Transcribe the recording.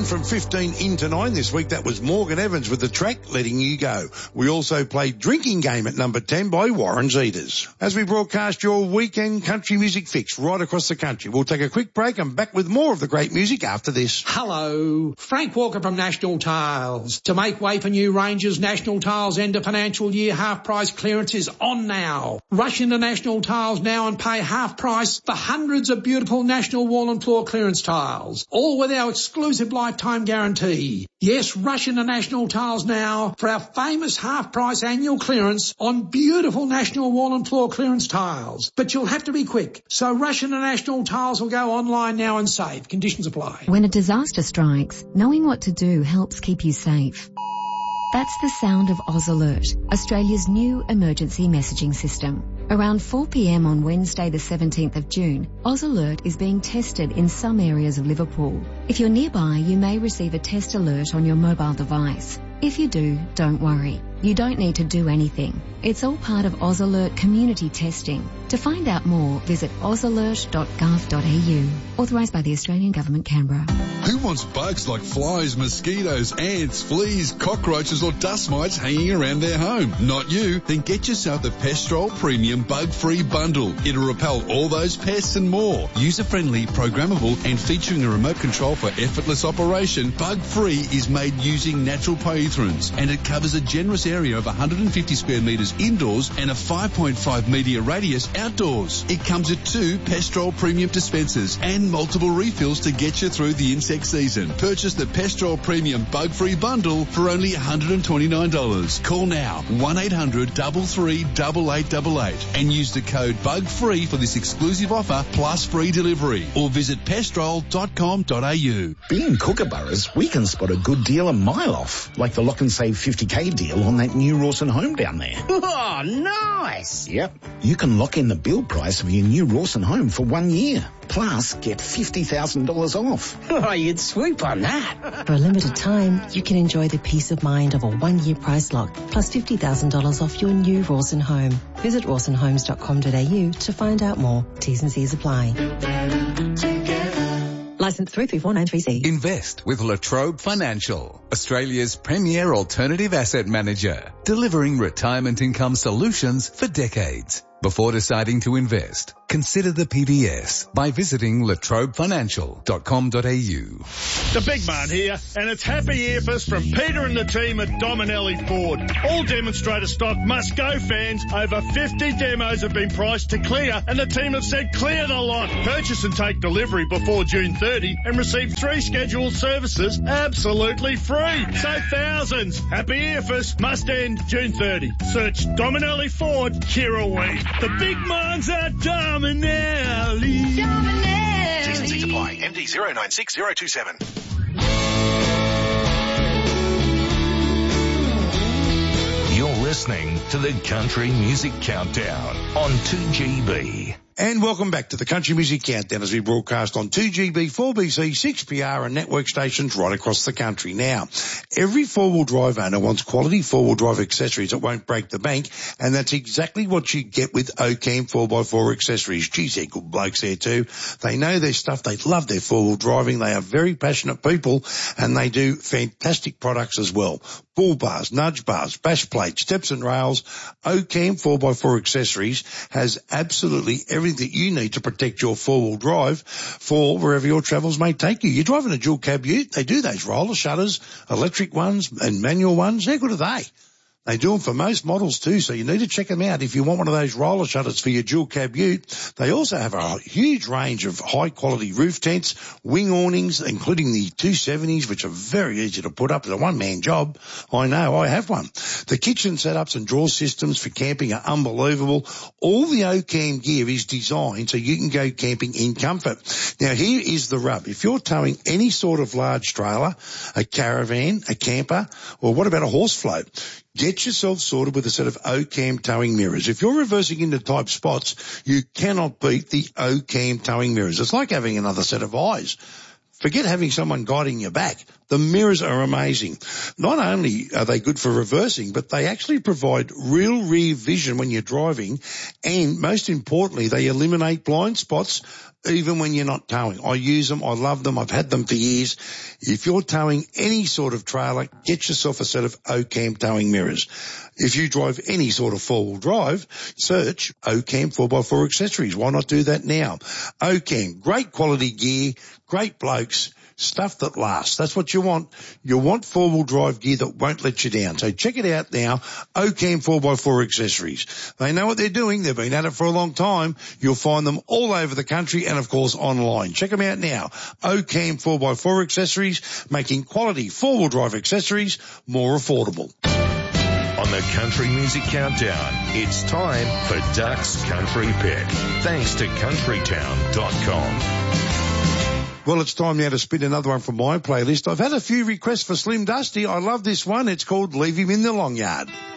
And from 15 into 9 this week, that was Morgan Evans with The Track, Letting You Go. We also played Drinking Game at number 10 by Warren Zeders. As we broadcast your weekend country music fix right across the country, we'll take a quick break and back with more of the great music after this. Hello, Frank Walker from National Tiles. To make way for new ranges, National Tiles end of financial year half price clearance is on now. Rush into National Tiles now and pay half price for hundreds of beautiful National wall and floor clearance tiles, all with our exclusive lifetime guarantee. Yes, rush into National Tiles now for our famous half-price annual clearance on beautiful National wall and floor clearance tiles. But you'll have to be quick, so rush into National Tiles or go online now and save. Conditions apply. When a disaster strikes, knowing what to do helps keep you safe. That's the sound of Oz Alert, Australia's new emergency messaging system. Around 4 p.m. on Wednesday the 17th of June, Oz Alert is being tested in some areas of Liverpool. If you're nearby, you may receive a test alert on your mobile device. If you do, don't worry. You don't need to do anything. It's all part of Oz Alert community testing. To find out more, visit ozalert.gov.au. Authorised by the Australian Government, Canberra. Who wants bugs like flies, mosquitoes, ants, fleas, cockroaches or dust mites hanging around their home? Not you. Then get yourself the Pestrol Premium Bug-Free Bundle. It'll repel all those pests and more. User-friendly, programmable and featuring a remote control for effortless operation, Bug-Free is made using natural pyrethrins and it covers a generous area of 150 square metres indoors and a 5.5 metre radius outdoors. It comes with 2 Pestrol Premium dispensers and multiple refills to get you through the insect season. Purchase the Pestrol Premium Bug-Free Bundle for only $129. Call now 1-800-338888 and use the code BUGFREE for this exclusive offer plus free delivery or visit pestrol.com.au. Being Kookaburras, we can spot a good deal a mile off, like the Lock and Save 50k deal on that new Rawson home down there. Oh, nice! Yep. You can lock in the build price of your new Rawson home for 1 year. Plus, get $50,000 off. Oh, you'd swoop on that. For a limited time, you can enjoy the peace of mind of a 1-year price lock, plus $50,000 off your new Rawson home. Visit rawsonhomes.com.au to find out more. T's and C's apply. Licence 334930C. Invest with Latrobe Financial, Australia's premier alternative asset manager, delivering retirement income solutions for decades. Before deciding to invest, consider the PBS by visiting latrobefinancial.com.au. The big man here, and it's happy Earfest from Peter and the team at Dominelli Ford. All demonstrator stock must go, fans. Over 50 demos have been priced to clear, and the team have said clear the lot. Purchase and take delivery before June 30 and receive 3 scheduled services absolutely free. Save thousands. Happy Earfest must end June 30. Search Dominelli Ford, Kirrawee. The big man's at Dominelli. Dominelli. T's and C's apply. MD 096027. You're listening to the Country Music Countdown on 2GB. And welcome back to the Country Music Countdown as we broadcast on 2GB, 4BC, 6PR and network stations right across the country. Now, every four-wheel drive owner wants quality four-wheel drive accessories that won't break the bank, and that's exactly what you get with Ocam 4x4 accessories. Geez, they're good blokes there too. They know their stuff. They love their four-wheel driving. They are very passionate people, and they do fantastic products as well. Bull bars, nudge bars, bash plates, steps and rails. Ocam 4x4 accessories has absolutely everything that you need to protect your four-wheel drive for wherever your travels may take you. You're driving a dual cab ute, they do those roller shutters, electric ones and manual ones. How good are they? They do them for most models too, so you need to check them out if you want one of those roller shutters for your dual cab ute. They also have a huge range of high quality roof tents, wing awnings, including the 270s, which are very easy to put up. It's a one-man job. I know, I have one. The kitchen setups and drawer systems for camping are unbelievable. All the Ocam gear is designed so you can go camping in comfort. Now here is the rub. If you're towing any sort of large trailer, a caravan, a camper, or what about a horse float, get yourself sorted with a set of Ocam towing mirrors. If you're reversing into tight spots, you cannot beat the Ocam towing mirrors. It's like having another set of eyes. Forget having someone guiding your back. The mirrors are amazing. Not only are they good for reversing, but they actually provide real rear vision when you're driving, and most importantly, they eliminate blind spots even when you're not towing. I use them. I love them. I've had them for years. If you're towing any sort of trailer, get yourself a set of Ocam towing mirrors. If you drive any sort of four-wheel drive, search Ocam 4x4 accessories. Why not do that now? Ocam, great quality gear, great blokes, stuff that lasts. That's what you want. You want four-wheel drive gear that won't let you down. So check it out now, Ocam 4x4 accessories. They know what they're doing. They've been at it for a long time. You'll find them all over the country and, of course, online. Check them out now. Ocam 4x4 accessories, making quality four-wheel drive accessories more affordable. On the Country Music Countdown, it's time for Duck's Country Pick. Thanks to countrytown.com. Well, it's time now to spin another one from my playlist. I've had a few requests for Slim Dusty. I love this one. It's called Leave Him in the Long Yard.